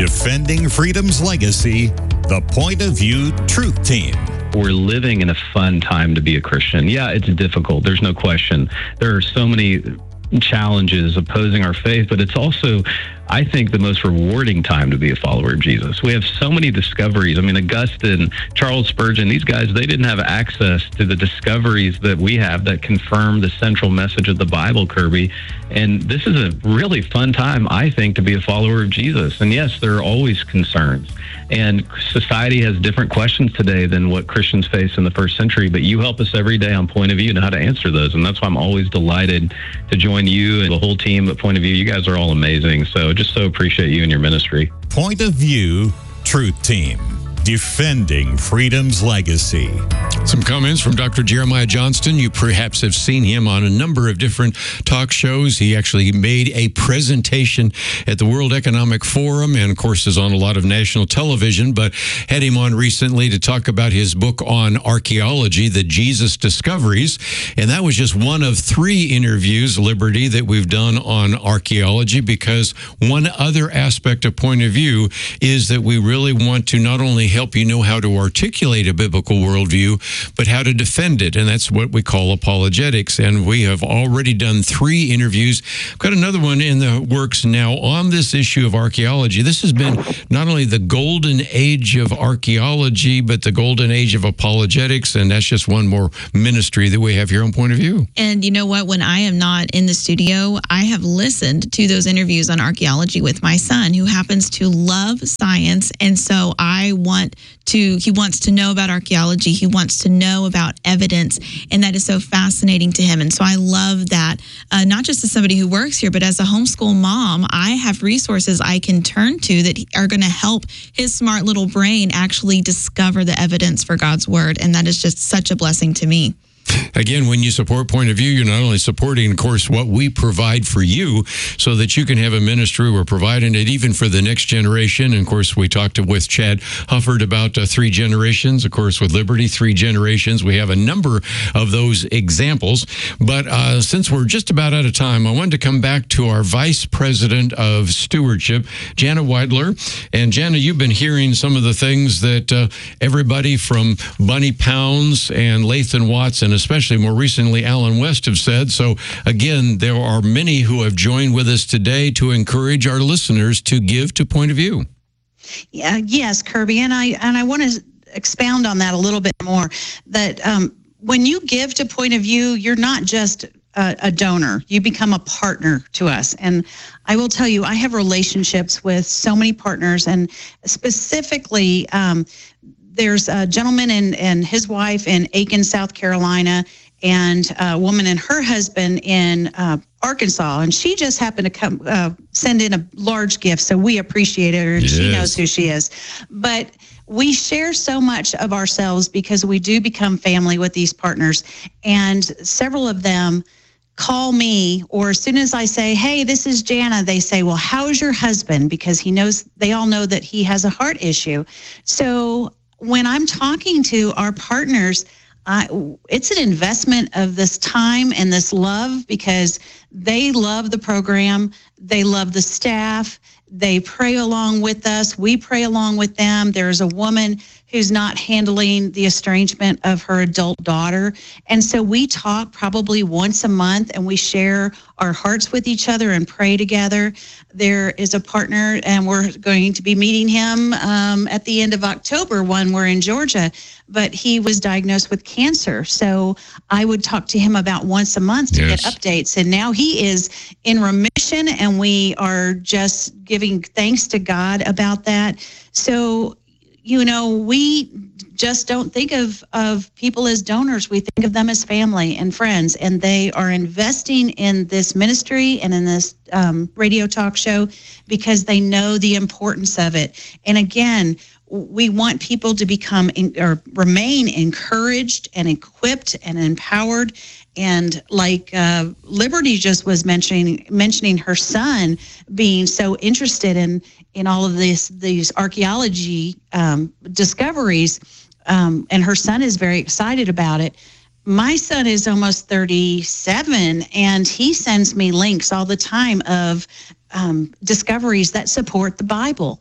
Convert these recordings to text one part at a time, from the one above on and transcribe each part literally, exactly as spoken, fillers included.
Defending Freedom's legacy, the Point of View Truth Team. We're living in a fun time to be a Christian. Yeah, it's difficult. There's no question. There are so many challenges opposing our faith, but it's also, I think, the most rewarding time to be a follower of Jesus. We have so many discoveries. I mean, Augustine, Charles Spurgeon, these guys, they didn't have access to the discoveries that we have that confirm the central message of the Bible, Kirby. And this is a really fun time, I think, to be a follower of Jesus. And yes, there are always concerns. And society has different questions today than what Christians face in the first century, but you help us every day on Point of View and how to answer those. And that's why I'm always delighted to join you and the whole team at Point of View. You guys are all amazing. So just so appreciate you and your ministry. Point of View Truth Team. Defending Freedom's legacy. Some comments from Doctor Jeremiah Johnston. You perhaps have seen him on a number of different talk shows. He actually made a presentation at the World Economic Forum and, of course, is on a lot of national television, but had him on recently to talk about his book on archaeology, The Jesus Discoveries. And that was just one of three interviews, Liberty, that we've done on archaeology, because one other aspect of Point of View is that we really want to not only help you know how to articulate a biblical worldview, but how to defend it. And that's what we call apologetics. And we have already done three interviews. I've got another one in the works now on this issue of archaeology. This has been not only the golden age of archaeology, but the golden age of apologetics. And that's just one more ministry that we have here on Point of View. And you know what? When I am not in the studio, I have listened to those interviews on archaeology with my son, who happens to love science. And so I want to, he wants to know about archaeology. He wants to know about evidence. And that is so fascinating to him. And so I love that, uh, not just as somebody who works here, but as a homeschool mom, I have resources I can turn to that are going to help his smart little brain actually discover the evidence for God's word. And that is just such a blessing to me. Again, when you support Point of View, you're not only supporting, of course, what we provide for you so that you can have a ministry. We're providing it even for the next generation. And, of course, we talked with Chad Hufford about uh, three generations. Of course, with Liberty, three generations. We have a number of those examples. But uh, since we're just about out of time, I wanted to come back to our Vice President of Stewardship, Jana Weidler. And, Jana, you've been hearing some of the things that uh, everybody from Bunny Pounds and Lathan Watts and especially more recently Alan West have said. So again, there are many who have joined with us today to encourage our listeners to give to Point of View. Yeah, yes, Kirby, and I and I want to expound on that a little bit more. That um, when you give to Point of View, you're not just a, a donor; you become a partner to us. And I will tell you, I have relationships with so many partners, and specifically. Um, There's a gentleman and, and his wife in Aiken, South Carolina, and a woman and her husband in uh, Arkansas. And she just happened to come uh, send in a large gift, so we appreciate her. Yes. She knows who she is. But we share so much of ourselves because we do become family with these partners. And several of them call me, or as soon as I say, hey, this is Jana, they say, well, how's your husband? Because he knows, they all know that he has a heart issue. So when I'm talking to our partners, uh, it's an investment of this time and this love because they love the program. They love the staff. They pray along with us. We pray along with them. There's a woman who's not handling the estrangement of her adult daughter. And so we talk probably once a month and we share our hearts with each other and pray together. There is a partner, and we're going to be meeting him um, at the end of October when we're in Georgia, but he was diagnosed with cancer. So I would talk to him about once a month to yes. get updates. And now he is in remission, and we are just giving thanks to God about that. So, you know, we just don't think of, of people as donors. We think of them as family and friends, and they are investing in this ministry and in this um, radio talk show because they know the importance of it. And again, we want people to become in, or remain encouraged and equipped and empowered. And like uh, Liberty just was mentioning, mentioning her son being so interested in in all of this these archaeology um, discoveries, um, and her son is very excited about it. My son is almost thirty-seven, and he sends me links all the time of um, discoveries that support the Bible.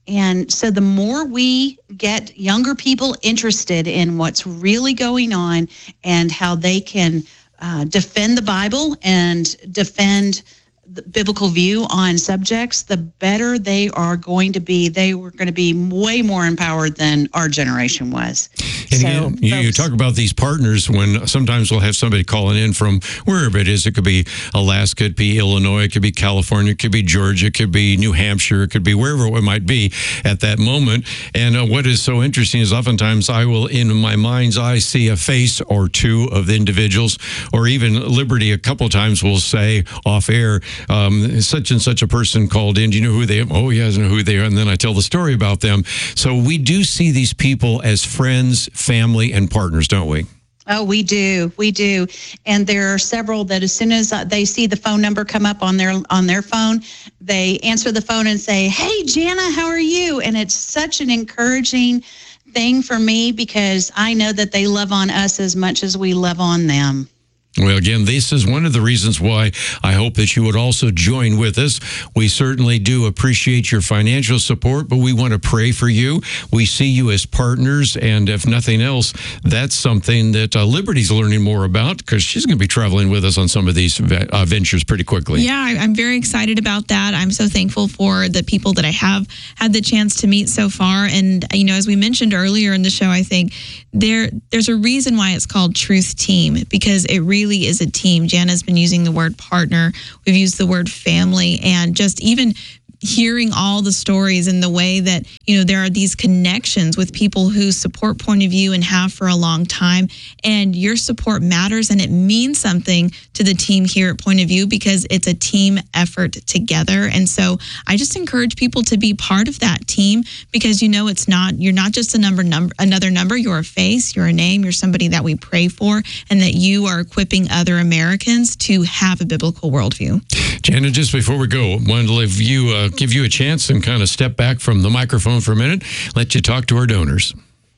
And so the more we get younger people interested in what's really going on and how they can uh, defend the Bible and defend the biblical view on subjects, the better they are going to be. They were going to be way more empowered than our generation was. And so, again, you, you talk about these partners when sometimes we'll have somebody calling in from wherever it is. It could be Alaska, it could be Illinois, it could be California, it could be Georgia, it could be New Hampshire, it could be wherever it might be at that moment. And uh, what is so interesting is oftentimes I will, in my mind's eye, see a face or two of the individuals, or even Liberty a couple times will say off air, um, such and such a person called in. Do you know who they are? Oh, yeah, I know who they are. And then I tell the story about them. So we do see these people as friends, family, and partners, don't we? Oh, we do. We do. And there are several that as soon as they see the phone number come up on their on their phone, they answer the phone and say, "Hey, Jana, how are you?" And it's such an encouraging thing for me because I know that they love on us as much as we love on them. Well, again, this is one of the reasons why I hope that you would also join with us. We certainly do appreciate your financial support, but we want to pray for you. We see you as partners, and if nothing else, that's something that uh, Liberty's learning more about because she's going to be traveling with us on some of these uh, ventures pretty quickly. Yeah, I- I'm very excited about that. I'm so thankful for the people that I have had the chance to meet so far. And, you know, as we mentioned earlier in the show, I think there there's a reason why it's called Truth Team, because it really is a team. Jana's been using the word partner. We've used the word family, and just even hearing all the stories and the way that, you know, there are these connections with people who support Point of View and have for a long time. And your support matters, and it means something to the team here at Point of View because it's a team effort together. And so I just encourage people to be part of that team because, you know, it's not, you're not just a number, number, another number. You're a face, you're a name, you're somebody that we pray for, and that you are equipping other Americans to have a biblical worldview. Jana, just before we go, I wanted to leave you, uh, give you a chance and kind of step back from the microphone for a minute, let you talk to our donors.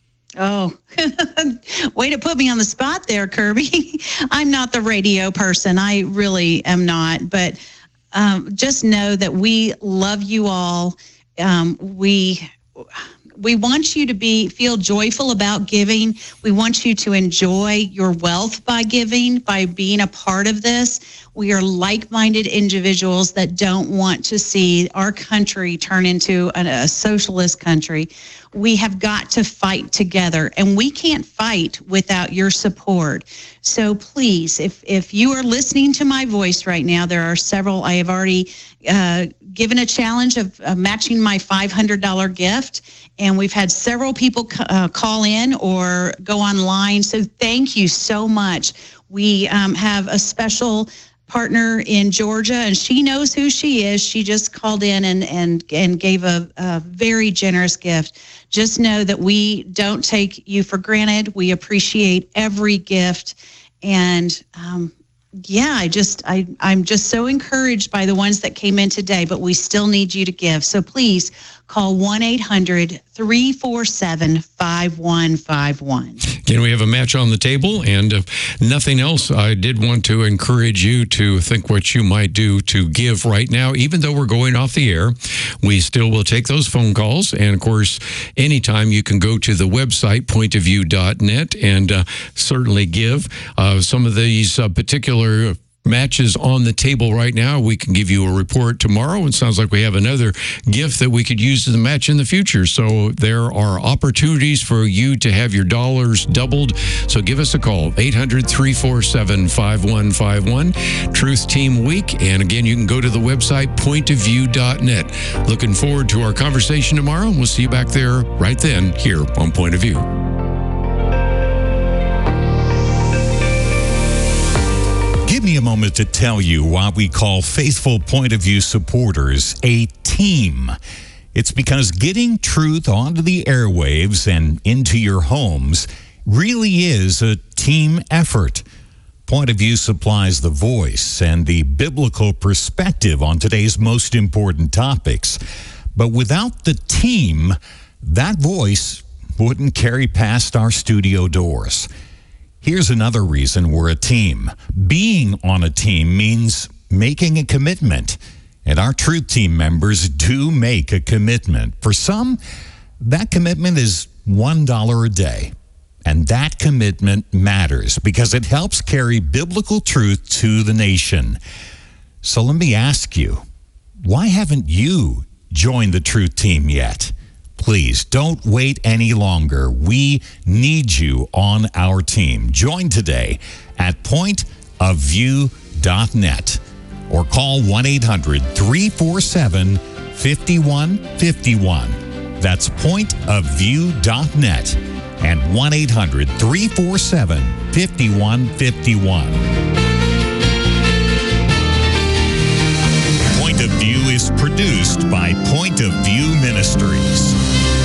Oh, way to put me on the spot there, Kirby. I'm not the radio person. I really am not. But um, just know that we love you all. Um, we we want you to be feel joyful about giving. We want you to enjoy your wealth by giving, by being a part of this. We are like-minded individuals that don't want to see our country turn into a, a socialist country. We have got to fight together, and we can't fight without your support. So please, if if you are listening to my voice right now, there are several. I have already uh, given a challenge of uh, matching my five hundred dollars gift, and we've had several people uh, call in or go online. So thank you so much. We um, have a special partner in Georgia, and she knows who she is. She just called in and and and gave a, a very generous gift. Just know that we don't take you for granted. We appreciate every gift, and um, yeah, I just I I'm just so encouraged by the ones that came in today. But we still need you to give. So please call one eight hundred three four seven five one five one. Again, we have a match on the table, and if nothing else, I did want to encourage you to think what you might do to give right now. Even though we're going off the air, we still will take those phone calls. And, of course, anytime you can go to the website, point of view dot net, and uh, certainly give. Uh, some of these uh, particular matches on the table right now. We can give you a report tomorrow. It sounds like we have another gift that we could use as a match in the future. So there are opportunities for you to have your dollars doubled. So give us a call, eight hundred three four seven five one five one, Truth Team Week. And again, you can go to the website, point of view dot net. Looking forward to our conversation tomorrow. We'll see you back there right then here on Point of View. Give me a moment to tell you why we call faithful Point of View supporters a team. It's because getting truth onto the airwaves and into your homes really is a team effort. Point of View supplies the voice and the biblical perspective on today's most important topics. But without the team, that voice wouldn't carry past our studio doors. Here's another reason we're a team. Being on a team means making a commitment. And our Truth Team members do make a commitment. For some, that commitment is one dollar a day. And that commitment matters because it helps carry biblical truth to the nation. So let me ask you, why haven't you joined the Truth Team yet? Please don't wait any longer. We need you on our team. Join today at point of view dot net or call one eight hundred, three four seven, five one five one. That's point of view dot net and one eight hundred, three four seven, five one five one. Point of View is produced by Point of View Ministries.